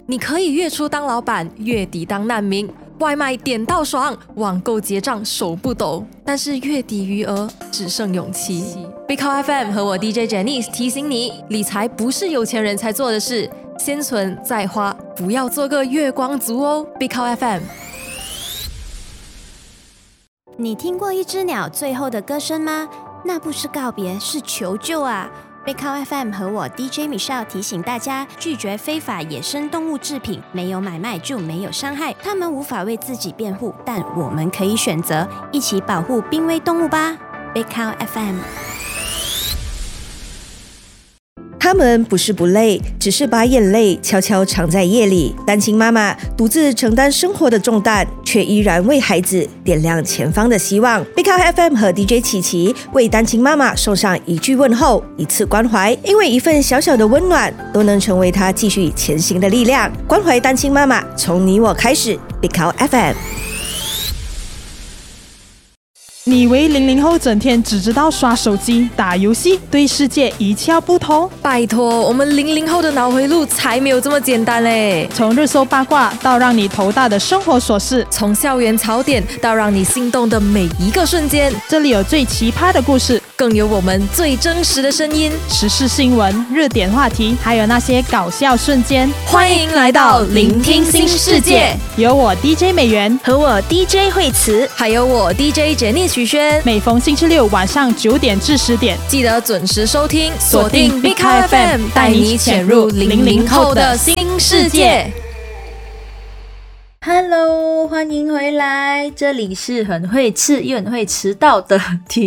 你可以月初当老板，月底当难民，外卖点到爽，网购结账手不抖，但是月底余额只剩勇气。Big Cow FM 和我 DJ Janice 提醒你，理财不是有钱人才做的事，先存再花，不要做个月光族哦。Big Cow FM。 你听过一只鸟最后的歌声吗？那不是告别，是求救啊！Big Cow FM 和我 DJ Michelle 提醒大家，拒绝非法野生动物制品，没有买卖就没有伤害。他们无法为自己辩护，但我们可以选择一起保护濒危动物吧。Big Cow FM。 他们不是不累，只是把眼泪悄悄藏在夜里。单亲妈妈独自承担生活的重担，却依然为孩子点亮前方的希望。Big Cow FM 和 DJ 琪琪为单亲妈妈送上一句问候，一次关怀，因为一份小小的温暖，都能成为她继续前行的力量。关怀单亲妈妈，从你我开始。Big Cow FM。 你以为00后整天只知道刷手机、打游戏，对世界一窍不通？ 拜托，我们00后的脑回路才没有这么简单嘞！ 从热搜八卦到让你头大的生活琐事， 从校园槽点到让你心动的每一个瞬间， 这里有最奇葩的故事， 更有我们最真实的声音， 时事新闻、热点话题，还有那些搞笑瞬间。 欢迎来到聆听新世界， 有我 DJ 美元和我 DJ 惠慈， 还有我 DJ Janice 徐轩。 每逢星期六晚上9点至10点， 记得准时收听，锁定 Big Cow FM， 带你潜入00后的新世界。 Hello， 欢迎回来，这里是很会吃又很会迟到的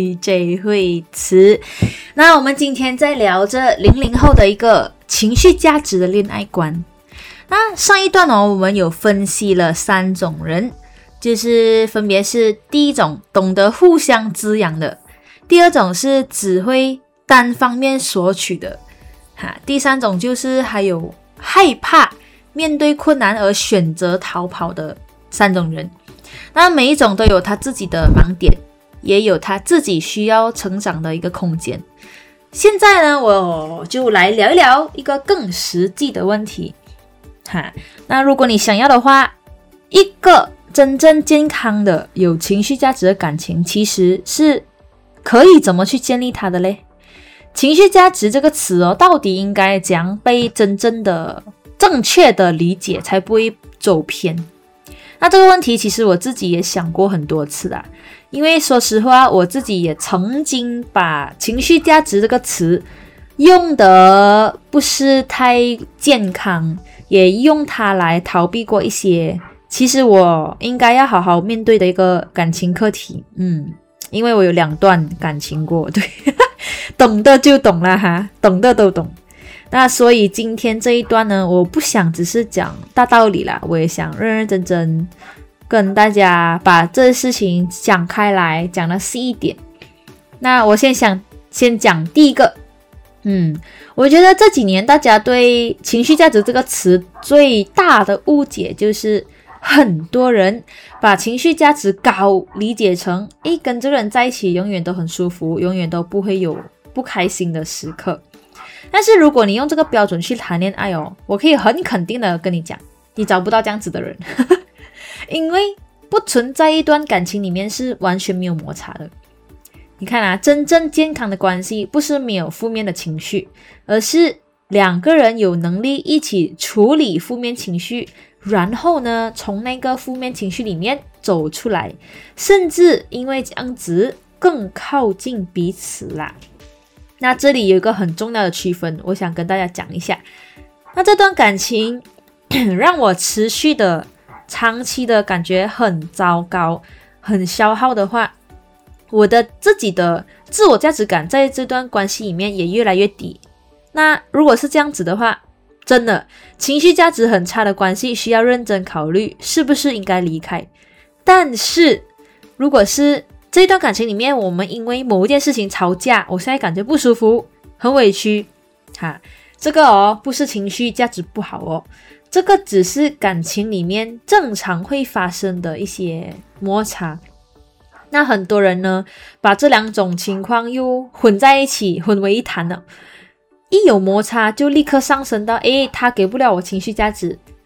DJ 惠慈。那我们今天在聊着00后的一个情绪价值的恋爱观。那上一段我们有分析了3种人，就是分别是第一种懂得互相滋养的，第二种是只会单方面索取的，第三种就是还有害怕面对困难而选择逃跑的3种人。那每一种都有他自己的盲点，也有他自己需要成长的一个空间。现在呢，我就来聊一聊一个更实际的问题。那如果你想要的话，一个真正健康的有情绪价值的感情，其实是可以怎么去建立它的嘞？情绪价值这个词到底应该怎样被真正的正确的理解，才不会走偏？那这个问题其实我自己也想过很多次啦，因为说实话，我自己也曾经把情绪价值这个词用得不是太健康，也用它来逃避过一些其实我应该要好好面对的一个感情课题。因为我有2段感情过，对懂的就懂了哈，懂的都懂。那所以今天这一段呢，我不想只是讲大道理啦，我也想认认真真跟大家把这事情讲开来，讲得细一点。那我先讲第一个。我觉得这几年大家对情绪价值这个词最大的误解，就是很多人把情绪价值高理解成跟这个人在一起永远都很舒服，永远都不会有不开心的时刻。但是如果你用这个标准去谈恋爱我可以很肯定的跟你讲，你找不到这样子的人因为不存在一段感情里面是完全没有摩擦的。你看真正健康的关系不是没有负面的情绪，而是2个人有能力一起处理负面情绪，然后呢，从那个负面情绪里面走出来，甚至因为这样子更靠近彼此啦。那这里有一个很重要的区分，我想跟大家讲一下。那这段感情让我持续的长期的感觉很糟糕，很消耗的话，我的自己的自我价值感在这段关系里面也越来越低。那如果是这样子的话，真的情绪价值很差的关系需要认真考虑是不是应该离开。但是如果是这一段感情里面，我们因为某一件事情吵架，我现在感觉不舒服，很委屈，这个不是情绪价值不好这个只是感情里面正常会发生的一些摩擦。那很多人呢，把这2种情况又混在一起，混为一谈了。一有摩擦就立刻上升到他给不了我情绪价值，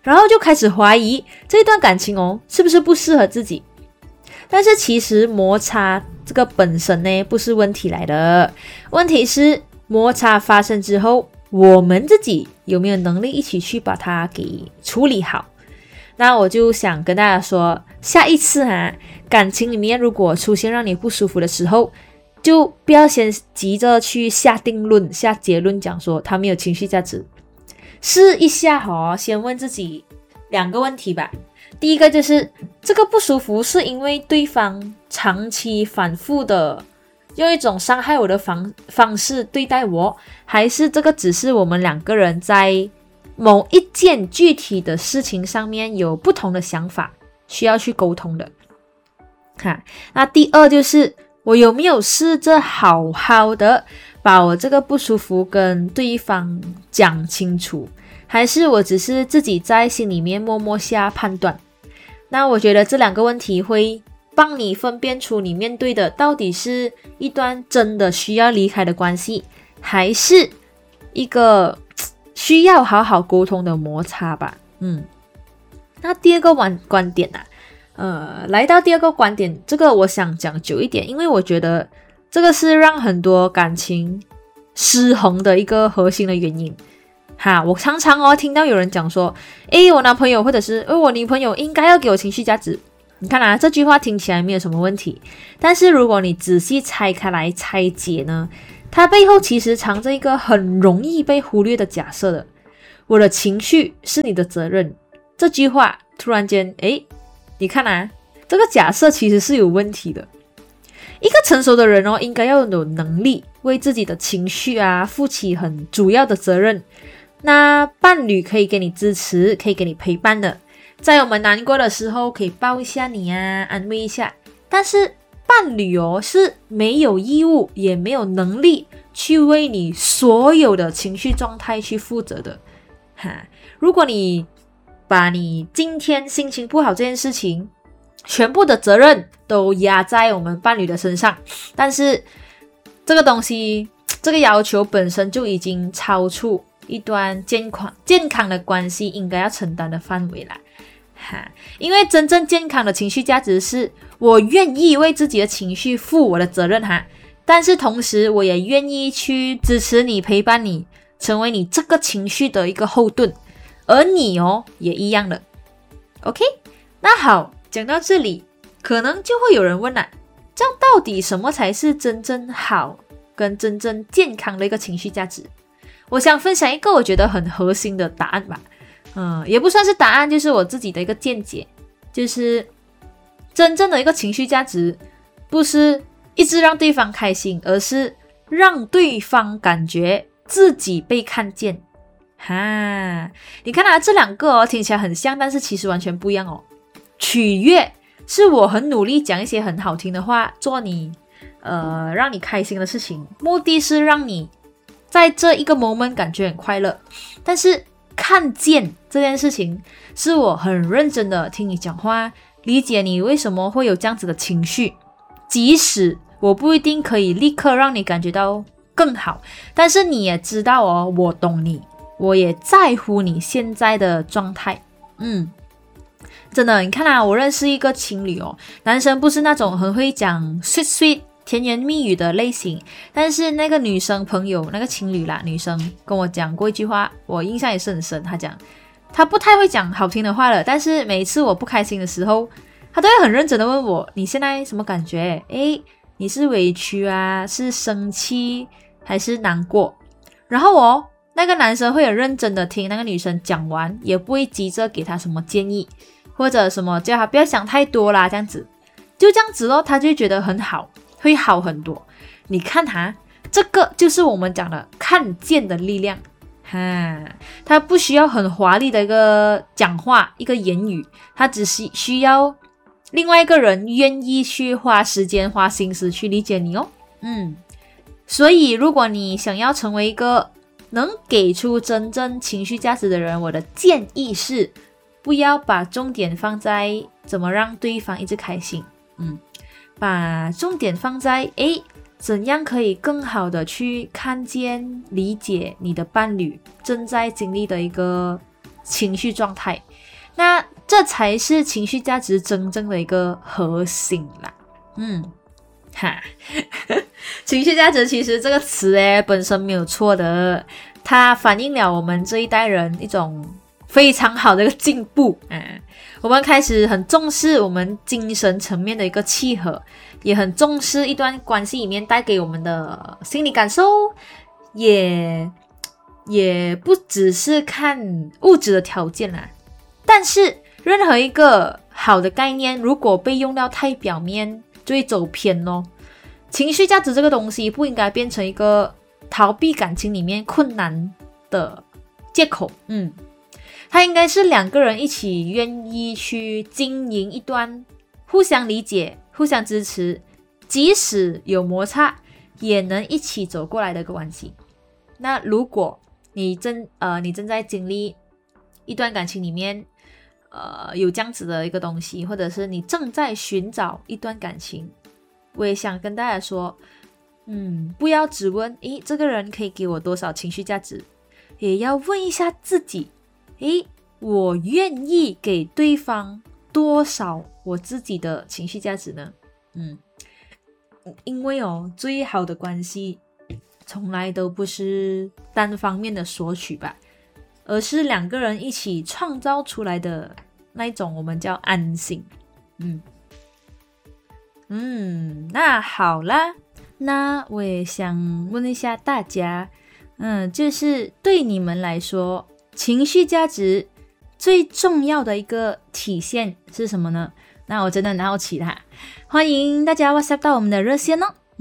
然后就开始怀疑这段感情是不是不适合自己。但是其实摩擦这个本身呢不是问题来的，问题是摩擦发生之后，我们自己有没有能力一起去把它给处理好。那我就想跟大家说，下一次感情里面如果出现让你不舒服的时候，就不要先急着去下定论下结论，讲说他没有情绪价值。试一下先问自己2个问题吧。第一个就是这个不舒服是因为对方长期反复的用一种伤害我的方式对待我，还是这个只是我们2个人在某一件具体的事情上面有不同的想法，需要去沟通的。那第二就是我有没有试着好好的把我这个不舒服跟对方讲清楚，还是我只是自己在心里面默默下判断。那我觉得这2个问题会帮你分辨出你面对的到底是一段真的需要离开的关系，还是一个需要好好沟通的摩擦吧。那第二个观点来到第二个观点，这个我想讲久一点，因为我觉得这个是让很多感情失衡的一个核心的原因。我常常听到有人讲说，我男朋友或者是我女朋友应该要给我情绪价值。你看这句话听起来没有什么问题，但是如果你仔细拆开来拆解呢，它背后其实藏着一个很容易被忽略的假设的。我的情绪是你的责任，这句话突然间你看这个假设其实是有问题的。一个成熟的人应该要有能力为自己的情绪负起很主要的责任。那伴侣可以给你支持，可以给你陪伴的，在我们难过的时候可以抱一下你安慰一下。但是伴侣是没有义务也没有能力去为你所有的情绪状态去负责的。如果你把你今天心情不好这件事情全部的责任都压在我们伴侣的身上，但是这个东西这个要求本身就已经超出一段健康的关系应该要承担的范围啦。因为真正健康的情绪价值是我愿意为自己的情绪负我的责任但是同时我也愿意去支持你陪伴你，成为你这个情绪的一个后盾，而你也一样的。 OK， 那好，讲到这里可能就会有人问这样到底什么才是真正好跟真正健康的一个情绪价值？我想分享一个我觉得很核心的答案吧。也不算是答案，就是我自己的一个见解，就是真正的一个情绪价值不是一直让对方开心，而是让对方感觉自己被看见。你看这2个听起来很像，但是其实完全不一样取悦是我很努力讲一些很好听的话，做你让你开心的事情，目的是让你在这一个 moment 感觉很快乐。但是看见这件事情是我很认真的听你讲话，理解你为什么会有这样子的情绪，即使我不一定可以立刻让你感觉到更好，但是你也知道我懂你，我也在乎你现在的状态。真的，你看我认识一个情侣男生不是那种很会讲 sweet 甜言蜜语的类型，但是那个女生朋友，那个情侣啦，女生跟我讲过一句话，我印象也是很深。她讲她不太会讲好听的话了，但是每一次我不开心的时候，她都会很认真的问我，你现在什么感觉？你是委屈是生气还是难过？然后那个男生会很认真的听那个女生讲完，也不会急着给她什么建议，或者什么叫她不要想太多啦，这样子就这样子他就会觉得很好，会好很多。你看这个就是我们讲的看见的力量。他不需要很华丽的一个讲话，一个言语，他只是需要另外一个人愿意去花时间花心思去理解你所以如果你想要成为一个能给出真正情绪价值的人，我的建议是不要把重点放在怎么让对方一直开心，把重点放在怎样可以更好的去看见理解你的伴侣正在经历的一个情绪状态。那这才是情绪价值真正的一个核心啦。情绪价值其实这个词本身没有错的，它反映了我们这一代人一种非常好的一个进步。我们开始很重视我们精神层面的一个契合，也很重视一段关系里面带给我们的心理感受，也不只是看物质的条件啦。但是任何一个好的概念如果被用到太表面就会走偏咯。情绪价值这个东西不应该变成一个逃避感情里面困难的借口。它应该是两个人一起愿意去经营一段互相理解、互相支持，即使有摩擦也能一起走过来的一个关系。那如果你正在经历一段感情里面有这样子的一个东西，或者是你正在寻找一段感情，我也想跟大家说，不要只问这个人可以给我多少情绪价值，也要问一下自己，我愿意给对方多少我自己的情绪价值呢？因为最好的关系从来都不是单方面的索取吧，而是两个人一起创造出来的那一种我们叫安心。那好啦，那我也想问一下大家，就是对你们来说，情绪价值最重要的一个体现是什么呢？那我真的很好奇啦，欢迎大家 WhatsApp 到我们的热线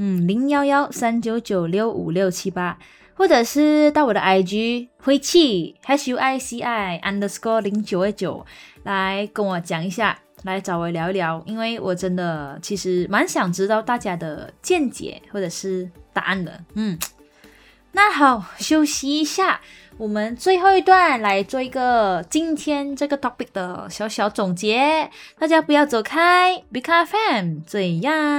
011-399-65678，或者是到我的 IG 晦气 HUICI_0929 来跟我讲一下，来找我聊一聊，因为我真的其实蛮想知道大家的见解或者是答案的。那好，休息一下，我们最后一段来做一个今天这个 topic 的小小总结，大家不要走开，BeCar FM 这样。